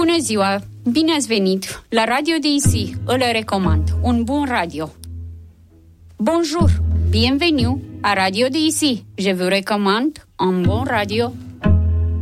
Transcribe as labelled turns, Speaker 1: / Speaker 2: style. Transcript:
Speaker 1: Bună ziua! Bine ați venit la Radio DIC, îl recomand, un bun radio. Bonjour! Bienvenue à Radio DIC, je vous recommande un bon radio.